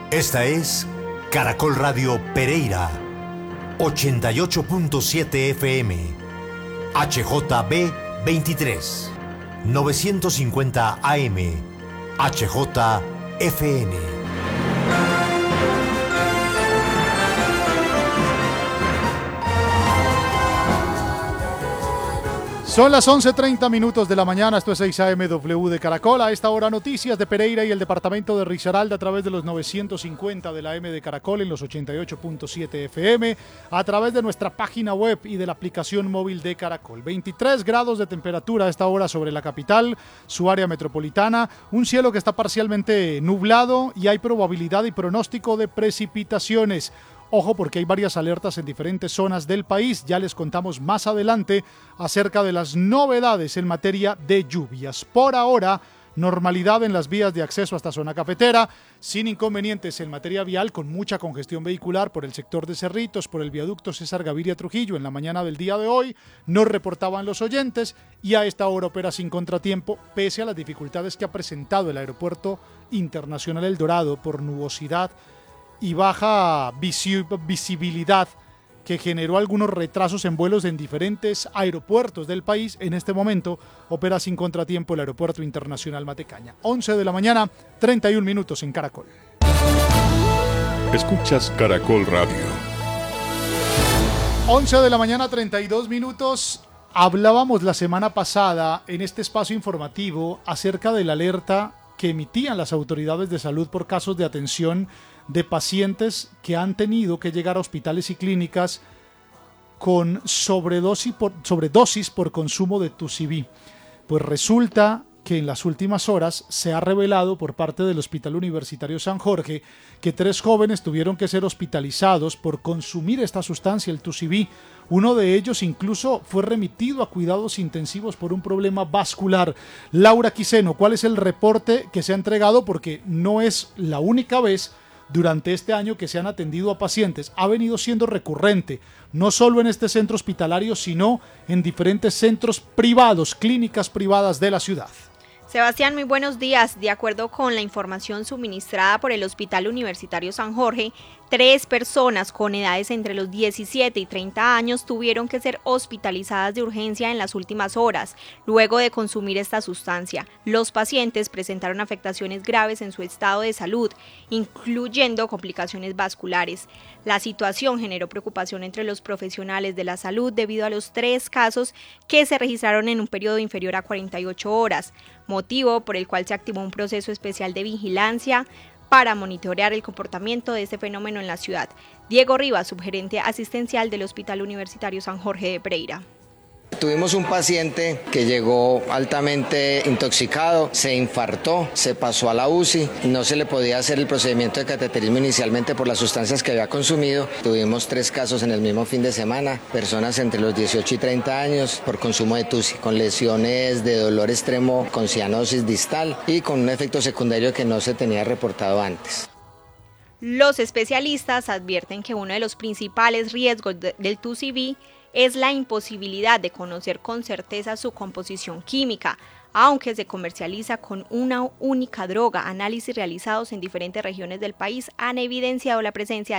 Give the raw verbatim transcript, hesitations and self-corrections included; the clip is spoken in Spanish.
Esta es Caracol Radio Pereira, ochenta y ocho punto siete F M, H J B veintitrés, novecientos cincuenta A M, H J F N. Son las once treinta minutos de la mañana, esto es seis A M W de Caracol. A esta hora noticias de Pereira y el departamento de Risaralda a través de los novecientos cincuenta de la M de Caracol en los ochenta y ocho punto siete F M, a través de nuestra página web y de la aplicación móvil de Caracol. veintitrés grados de temperatura a esta hora sobre la capital, su área metropolitana, un cielo que está parcialmente nublado y hay probabilidad y pronóstico de precipitaciones. Ojo porque hay varias alertas en diferentes zonas del país, ya les contamos más adelante acerca de las novedades en materia de lluvias. Por ahora, normalidad en las vías de acceso a esta zona cafetera, sin inconvenientes en materia vial, con mucha congestión vehicular por el sector de Cerritos, por el viaducto César Gaviria Trujillo en la mañana del día de hoy, nos reportaban los oyentes, y a esta hora opera sin contratiempo, pese a las dificultades que ha presentado el Aeropuerto Internacional El Dorado por nubosidad y baja visi- visibilidad que generó algunos retrasos en vuelos en diferentes aeropuertos del país. En este momento opera sin contratiempo el Aeropuerto Internacional Matecaña. once de la mañana, treinta y un minutos en Caracol. Escuchas Caracol Radio. once de la mañana, treinta y dos minutos. Hablábamos la semana pasada en este espacio informativo acerca de la alerta que emitían las autoridades de salud por casos de atención de pacientes que han tenido que llegar a hospitales y clínicas con sobredosis por, sobredosis por consumo de Tusiví. Pues resulta que en las últimas horas se ha revelado por parte del Hospital Universitario San Jorge que tres jóvenes tuvieron que ser hospitalizados por consumir esta sustancia, el Tusiví. Uno de ellos incluso fue remitido a cuidados intensivos por un problema vascular. Laura Quiseno, ¿cuál es el reporte que se ha entregado? Porque no es la única vez durante este año que se han atendido a pacientes, ha venido siendo recurrente, no solo en este centro hospitalario, sino en diferentes centros privados, clínicas privadas de la ciudad. Sebastián, muy buenos días. De acuerdo con la información suministrada por el Hospital Universitario San Jorge, tres personas con edades entre los diecisiete y treinta años tuvieron que ser hospitalizadas de urgencia en las últimas horas, luego de consumir esta sustancia. Los pacientes presentaron afectaciones graves en su estado de salud, incluyendo complicaciones vasculares. La situación generó preocupación entre los profesionales de la salud debido a los tres casos que se registraron en un periodo inferior a cuarenta y ocho horas, motivo por el cual se activó un proceso especial de vigilancia para monitorear el comportamiento de este fenómeno en la ciudad. Diego Rivas, subgerente asistencial del Hospital Universitario San Jorge de Pereira. Tuvimos un paciente que llegó altamente intoxicado, se infartó, se pasó a la U C I, no se le podía hacer el procedimiento de cateterismo inicialmente por las sustancias que había consumido. Tuvimos tres casos en el mismo fin de semana, personas entre los dieciocho y treinta años por consumo de Tusi, con lesiones de dolor extremo, con cianosis distal y con un efecto secundario que no se tenía reportado antes. Los especialistas advierten que uno de los principales riesgos de, del Tusiví es la imposibilidad de conocer con certeza su composición química, aunque se comercializa con una única droga. Análisis realizados en diferentes regiones del país han evidenciado la presencia